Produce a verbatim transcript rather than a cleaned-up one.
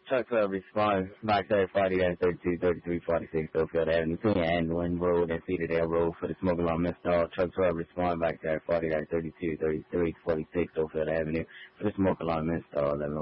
Truck twelve respond back there forty thirty-two thirty-three forty-six Oakfield Avenue, Pena and Wynn Road and Cedardale Road for the smoke alarm install. Truck twelve respond back there forty thirty-two thirty-three forty-six Oakfield Avenue for the smoke alarm install.